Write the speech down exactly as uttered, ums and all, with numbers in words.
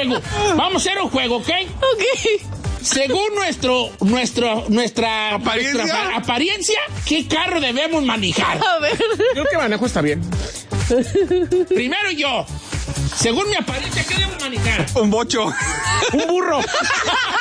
juego. Vamos a hacer un juego, ¿ok? Ok. Según nuestro, nuestro, nuestra ¿Apariencia? nuestra apariencia, ¿qué carro debemos manejar? A ver. Creo que manejo está bien. Primero yo. Según mi apariencia, ¿qué debemos manejar? Un bocho. Un burro.